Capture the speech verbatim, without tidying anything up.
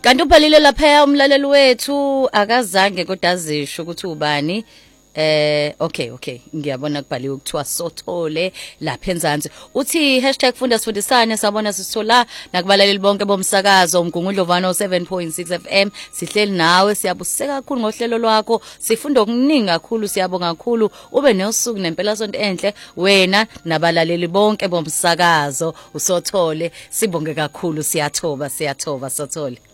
Kanti ubhalile lapha umlaleli wethu akazange kodwa azisho ukuthi ubani. Eh okay okay ngiyabona kubhaliwe ukuthiwa Sothole lapha eNzansi. Uthi hashtag funda sifundisane sabona sisithola nakubalaleli bonke bomsakazo uMgungundlo one oh seven point six F M. Sihleli nawe siyabuseka kakhulu ngohlelo lwakho. Sifunda okuningi kakhulu siyabonga kakhulu. Ube nosuku nempela sonto enhle wena nabalaleli bonke bomsakazo uSothole. Sibonge kakhulu siyathoba siyathoba Sothole.